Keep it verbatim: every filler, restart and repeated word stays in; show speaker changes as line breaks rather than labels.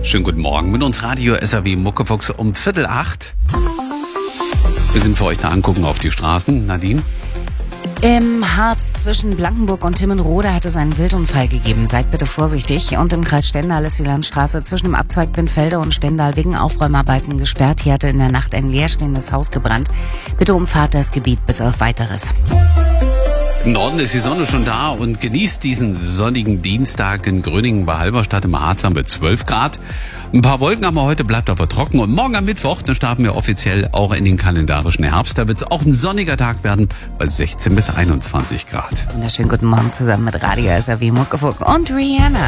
Schönen guten Morgen mit uns Radio S R W Muckefuchs um Viertel acht. Wir sind für euch da angucken auf die Straßen. Nadine?
Im Harz zwischen Blankenburg und Timmenrode hat es einen Wildunfall gegeben. Seid bitte vorsichtig. Und im Kreis Stendal ist die Landstraße zwischen dem Abzweig Binfelde und Stendal wegen Aufräumarbeiten gesperrt. Hier hatte in der Nacht ein leerstehendes Haus gebrannt. Bitte umfahrt das Gebiet bis auf Weiteres.
Im Norden ist die Sonne schon da und genießt diesen sonnigen Dienstag in Gröningen bei Halberstadt. Im Harz haben wir zwölf Grad. Ein paar Wolken haben wir heute, bleibt aber trocken. Und morgen am Mittwoch, dann starten wir offiziell auch in den kalendarischen Herbst. Da wird es auch ein sonniger Tag werden bei sechzehn bis einundzwanzig Grad.
Wunderschönen guten Morgen zusammen mit Radio S R W Muckefuchs und Rihanna.